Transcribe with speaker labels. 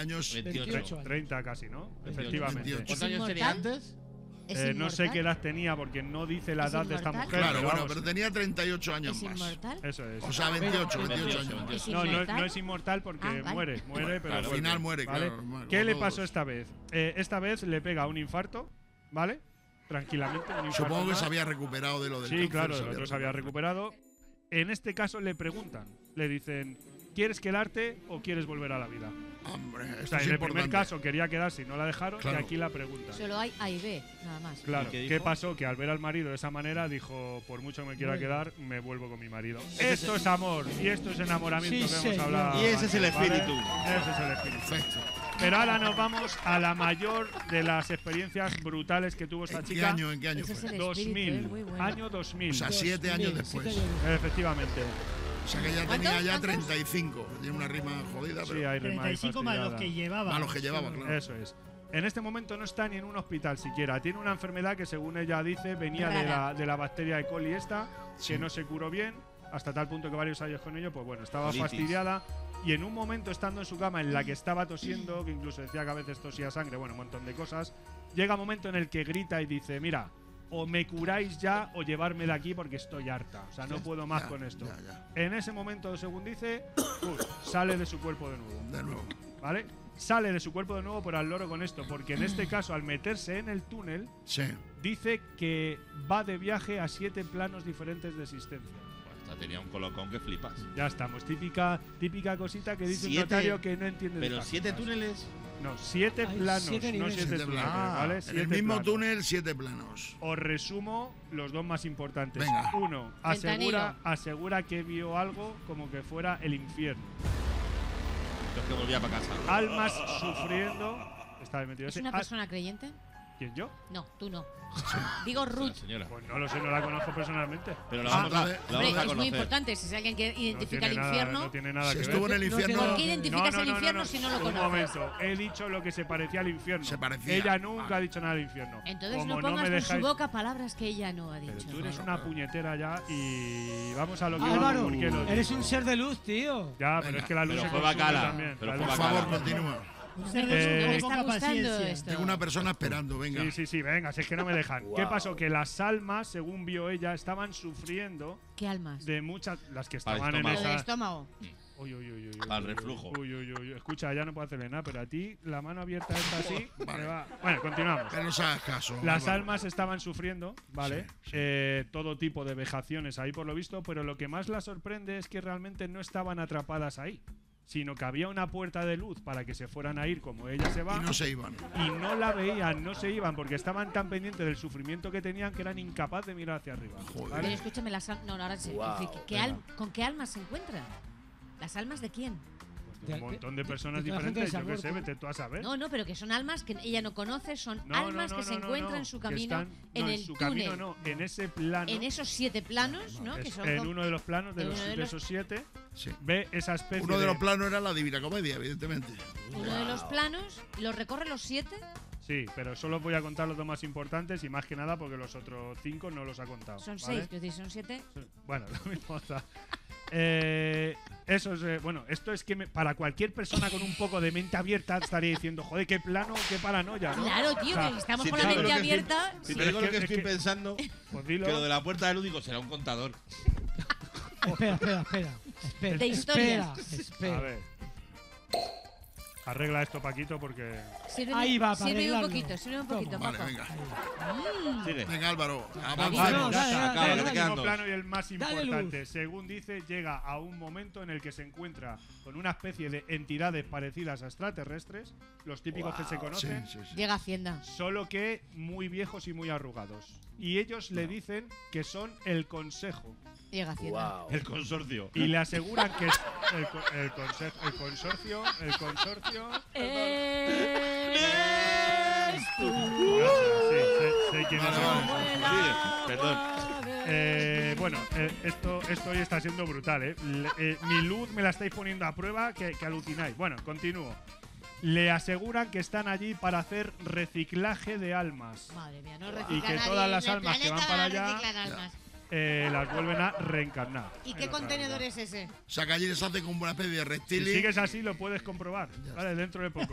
Speaker 1: años.
Speaker 2: 28 años.
Speaker 3: 30 casi, ¿no?
Speaker 2: 28.
Speaker 3: Efectivamente.
Speaker 1: 28.
Speaker 4: ¿Es
Speaker 2: ¿Cuántos años tenía
Speaker 4: inmortal?
Speaker 2: antes?
Speaker 4: ¿Es
Speaker 3: No sé qué edad tenía porque no dice la
Speaker 4: ¿Es
Speaker 3: edad de esta
Speaker 4: inmortal?
Speaker 3: mujer.
Speaker 1: Claro,
Speaker 3: pero
Speaker 1: bueno,
Speaker 3: vamos,
Speaker 1: pero tenía 38 años
Speaker 4: ¿Es
Speaker 1: más.
Speaker 4: inmortal?
Speaker 3: eso es.
Speaker 1: O sea, 28 años más.
Speaker 4: ¿Es
Speaker 3: No,
Speaker 4: inmortal?
Speaker 3: no es inmortal porque
Speaker 4: Ah, vale.
Speaker 3: muere, pero
Speaker 1: Al
Speaker 3: vuelve,
Speaker 1: final muere,
Speaker 3: ¿vale?
Speaker 1: claro. Bueno,
Speaker 3: ¿Qué le
Speaker 1: todos.
Speaker 3: pasó esta vez? Esta vez le pega un infarto, ¿vale? Tranquilamente. Un infarto
Speaker 1: Supongo que
Speaker 3: más.
Speaker 1: se había recuperado de lo del
Speaker 3: Sí,
Speaker 1: cáncer,
Speaker 3: claro, el otro se había recuperado. En este caso le preguntan, le dicen, ¿quieres quedarte o quieres volver a la vida?
Speaker 1: Hombre,
Speaker 3: O
Speaker 1: esto
Speaker 3: sea,
Speaker 1: es
Speaker 3: en el primer
Speaker 1: importante.
Speaker 3: caso quería quedarse y no la dejaron,
Speaker 1: Claro.
Speaker 3: y aquí la preguntan.
Speaker 4: Solo hay A y B, nada más.
Speaker 3: Claro,
Speaker 2: ¿Y qué
Speaker 3: ¿qué
Speaker 2: dijo?
Speaker 3: pasó? Que al ver al marido de esa manera dijo, por mucho que me quiera
Speaker 2: Bueno.
Speaker 3: quedar, me vuelvo con mi marido. Esto es amor y esto es enamoramiento
Speaker 2: Sí,
Speaker 3: que hemos
Speaker 2: señor.
Speaker 3: hablado.
Speaker 2: Y ese es el
Speaker 3: antes, ¿vale?
Speaker 2: espíritu.
Speaker 3: Ese es el espíritu.
Speaker 1: Perfecto.
Speaker 3: Pero ahora nos vamos a la mayor de las experiencias brutales que tuvo esta
Speaker 1: ¿En qué
Speaker 3: chica.
Speaker 1: año, en qué año
Speaker 4: Ese es
Speaker 1: fue?
Speaker 4: el
Speaker 3: 2000,
Speaker 4: espíritu, muy bueno.
Speaker 3: año 2000.
Speaker 1: O sea, 7 años
Speaker 2: 2000,
Speaker 1: después.
Speaker 2: 7 años.
Speaker 3: Efectivamente.
Speaker 1: O sea, que ya
Speaker 4: ¿Cuántos?
Speaker 1: tenía ya
Speaker 4: ¿Cuántos?
Speaker 1: 35. Tiene una rima jodida,
Speaker 3: Sí,
Speaker 1: pero
Speaker 3: hay rima ahí
Speaker 5: 35 más los
Speaker 3: fastidiada.
Speaker 5: que llevaba.
Speaker 1: más los que llevaba, claro.
Speaker 3: Eso es. En este momento no está ni en un hospital siquiera. Tiene una enfermedad que, según ella dice, venía
Speaker 4: Rara.
Speaker 3: de la bacteria E. coli esta,
Speaker 1: Sí.
Speaker 3: que no se curó bien, hasta tal punto que varios años con ello, pues bueno, estaba
Speaker 2: Colitis.
Speaker 3: fastidiada. Y en un momento, estando en su cama, en la que estaba tosiendo, que incluso decía que a veces tosía sangre, bueno, un montón de cosas, llega un momento en el que grita y dice, mira, o me curáis ya o llevarme de aquí porque estoy harta. O sea, no puedo más
Speaker 1: Ya,
Speaker 3: con esto.
Speaker 1: ya.
Speaker 3: En ese momento, según dice, sale de su cuerpo de nuevo.
Speaker 1: De nuevo.
Speaker 3: ¿Vale? Sale de su cuerpo de nuevo por al loro con esto, porque en este caso, al meterse en el túnel,
Speaker 1: Sí.
Speaker 3: dice que va de viaje a 7 planos diferentes de existencia.
Speaker 2: Hasta tenía un colocón que flipas.
Speaker 3: Ya estamos, típica cosita que dice un
Speaker 2: 7,
Speaker 3: notario que no entiende. de
Speaker 2: Pero
Speaker 3: estas
Speaker 2: 7
Speaker 3: cosas.
Speaker 2: túneles.
Speaker 3: No, 7
Speaker 2: Hay
Speaker 3: planos,
Speaker 2: 7
Speaker 3: no
Speaker 2: niveles.
Speaker 3: 7
Speaker 1: 7
Speaker 3: túneles,
Speaker 1: planos.
Speaker 3: ¿vale?
Speaker 1: En el
Speaker 3: 7
Speaker 1: mismo
Speaker 3: planos.
Speaker 1: túnel, 7 planos.
Speaker 3: Os resumo los dos más importantes.
Speaker 1: Venga.
Speaker 3: Uno, asegura que vio algo como que fuera el infierno.
Speaker 2: Los que volvía para casa.
Speaker 3: Almas sufriendo. Está metido
Speaker 4: ¿Es
Speaker 3: ese.
Speaker 4: una persona creyente?
Speaker 3: ¿Quién, yo?
Speaker 4: No, tú no. Digo Ruth.
Speaker 2: Señora.
Speaker 3: Pues no lo sé, no la conozco personalmente.
Speaker 2: Pero la vamos a, la
Speaker 4: Hombre,
Speaker 2: vamos a
Speaker 4: es muy
Speaker 2: conocer.
Speaker 4: importante. Si es alguien que identifica el
Speaker 3: No
Speaker 4: infierno,
Speaker 3: tiene nada
Speaker 1: Si
Speaker 3: que
Speaker 1: estuvo en
Speaker 3: ver.
Speaker 1: el infierno.
Speaker 4: ¿por qué identificas el infierno si no lo
Speaker 3: Un
Speaker 4: conoces?
Speaker 3: momento, he dicho lo que se parecía al infierno.
Speaker 1: Se parecía.
Speaker 3: Ella nunca ha dicho nada del infierno.
Speaker 4: Entonces
Speaker 3: Como
Speaker 4: no pongas
Speaker 3: me
Speaker 4: con su
Speaker 3: dejáis-
Speaker 4: boca palabras que ella no ha
Speaker 3: Pero
Speaker 4: dicho.
Speaker 3: tú eres una puñetera ya y vamos a lo que
Speaker 5: Álvaro,
Speaker 3: vamos, ¿por qué lo
Speaker 5: eres
Speaker 3: digo?
Speaker 5: un ser de luz, tío.
Speaker 3: Ya, pero
Speaker 1: Venga.
Speaker 3: es que la luz
Speaker 2: Pero
Speaker 3: se
Speaker 2: fue
Speaker 3: consume
Speaker 2: bacala,
Speaker 3: también.
Speaker 2: pero
Speaker 3: La
Speaker 2: fue
Speaker 3: luz-
Speaker 1: Por
Speaker 2: bacala.
Speaker 1: favor, continúa.
Speaker 5: Un ser
Speaker 4: No
Speaker 5: de luz
Speaker 4: me
Speaker 5: con
Speaker 4: está
Speaker 5: poca
Speaker 4: gustando
Speaker 5: paciencia.
Speaker 4: esto.
Speaker 1: Tengo una persona esperando, venga.
Speaker 3: Sí, venga, si es que no me dejan. ¿Qué pasó? Que las almas, según vio ella, estaban sufriendo
Speaker 4: ¿Qué almas?
Speaker 3: de muchas. Las que
Speaker 2: Para el
Speaker 3: estaban en
Speaker 4: Lo del
Speaker 3: esa.
Speaker 4: estómago.
Speaker 3: Uy.
Speaker 2: Al reflujo.
Speaker 3: Uy. Escucha, ya no puedo hacerle nada, pero a ti la mano abierta esta así. te va- Bueno, continuamos.
Speaker 1: Que nos hagas caso.
Speaker 3: Las
Speaker 1: Álvaro.
Speaker 3: almas estaban sufriendo, ¿vale?
Speaker 1: Sí.
Speaker 3: Todo tipo de vejaciones ahí por lo visto, pero lo que más la sorprende es que realmente no estaban atrapadas ahí, sino que había una puerta de luz para que se fueran a ir como ella se va
Speaker 1: Y no se iban.
Speaker 3: y no la veían, no se iban porque estaban tan pendientes del sufrimiento que tenían que eran incapaces de mirar hacia arriba.
Speaker 1: Joder.
Speaker 3: ¿vale?
Speaker 4: Pero escúchame, las almas. No, ahora sí. ¿Con qué almas se encuentran? ¿Las almas de quién?
Speaker 3: Un montón de personas
Speaker 5: de la gente
Speaker 3: diferentes,
Speaker 5: que
Speaker 3: yo qué
Speaker 5: se
Speaker 3: sé,
Speaker 5: aborta.
Speaker 3: vete tú a saber.
Speaker 4: No, pero que son almas que ella no conoce, son
Speaker 3: No,
Speaker 4: almas
Speaker 3: no,
Speaker 4: que se
Speaker 3: no,
Speaker 4: encuentran
Speaker 3: no,
Speaker 4: en su
Speaker 3: que
Speaker 4: camino
Speaker 3: están-
Speaker 4: en
Speaker 3: no,
Speaker 4: el
Speaker 3: su
Speaker 4: túnel.
Speaker 3: camino no, en ese plano.
Speaker 4: En esos 7 planos, ¿no? Que
Speaker 3: Es
Speaker 4: son
Speaker 3: en
Speaker 4: como-
Speaker 3: uno de los planos de,
Speaker 4: en
Speaker 3: los,
Speaker 4: uno de
Speaker 3: de
Speaker 4: los-
Speaker 3: esos 7
Speaker 1: Sí.
Speaker 3: ve esa especie
Speaker 1: Uno de los planos era la Divina Comedia, evidentemente.
Speaker 4: uno de los planos, los recorre los 7.
Speaker 3: Sí, pero solo voy a contar los dos más importantes y más que nada porque los otros 5 no los ha contado.
Speaker 4: Son
Speaker 3: ¿vale?
Speaker 4: 6, quiero decir, son 7.
Speaker 3: Bueno, lo mismo está. Eso es, bueno, esto es que para cualquier persona con un poco de mente abierta estaría diciendo, joder, qué plano, qué paranoia, ¿no?
Speaker 4: Claro, tío,
Speaker 3: O sea,
Speaker 4: que estamos
Speaker 2: si
Speaker 4: con
Speaker 2: te
Speaker 4: la
Speaker 2: digo
Speaker 4: mente
Speaker 2: lo que estoy-
Speaker 4: abierta.
Speaker 2: Si
Speaker 3: Sí,
Speaker 2: te digo
Speaker 3: es
Speaker 2: lo que
Speaker 3: que-
Speaker 2: estoy
Speaker 3: es que-
Speaker 2: pensando,
Speaker 3: Pues dilo.
Speaker 2: que lo de la puerta de luz digo, será un contador.
Speaker 5: Espera.
Speaker 4: De historias.
Speaker 5: Espera.
Speaker 3: A ver. Arregla esto, Paquito, porque.
Speaker 4: Sírveme,
Speaker 5: Ahí va, para
Speaker 4: sírveme un
Speaker 5: arreglarlo.
Speaker 4: poquito, sírveme un poquito,
Speaker 1: Vale,
Speaker 4: Paco.
Speaker 1: venga.
Speaker 2: Sigue.
Speaker 1: Venga, Álvaro,
Speaker 5: Vamos,
Speaker 1: avancemos.
Speaker 3: Ya
Speaker 5: dale,
Speaker 3: está,
Speaker 5: dale,
Speaker 2: acaba,
Speaker 3: el
Speaker 2: que te quedan
Speaker 3: último
Speaker 2: dos.
Speaker 3: plano y el más
Speaker 5: Dale
Speaker 3: importante.
Speaker 5: luz.
Speaker 3: Según dice, llega a un momento en el que se encuentra con una especie de entidades parecidas a extraterrestres, los típicos que se
Speaker 1: Sí,
Speaker 3: conocen,
Speaker 1: sí, sí.
Speaker 4: Llega a Hacienda.
Speaker 3: solo que muy viejos y muy arrugados. Y ellos le dicen que son el consejo.
Speaker 4: Llega a Hacienda.
Speaker 2: El consorcio.
Speaker 3: Y le aseguran que es el consorcio.
Speaker 4: Eres tú.
Speaker 3: Sí, sé quién es.
Speaker 1: Vale,
Speaker 2: Sigue. Perdón.
Speaker 3: Bueno, esto hoy está siendo brutal, ¿eh? Mi luz me la estáis poniendo a prueba que alucináis. Bueno, continúo. Le aseguran que están allí para hacer reciclaje de almas.
Speaker 4: Madre mía, no
Speaker 3: Y
Speaker 4: recicla
Speaker 3: que
Speaker 4: nadie
Speaker 3: todas
Speaker 4: en
Speaker 3: las
Speaker 4: el
Speaker 3: almas que van
Speaker 4: planeta
Speaker 3: para
Speaker 4: van a
Speaker 3: allá
Speaker 4: reciclar almas.
Speaker 3: las vuelven a reencarnar.
Speaker 4: ¿Y
Speaker 3: Ahí
Speaker 4: qué
Speaker 3: lo saben
Speaker 4: contenedor
Speaker 3: ya.
Speaker 4: es ese?
Speaker 1: O sea, que allí les hace como una especie de
Speaker 3: Si
Speaker 1: reptiles.
Speaker 3: sigues así lo puedes comprobar. Vale, dentro de poco.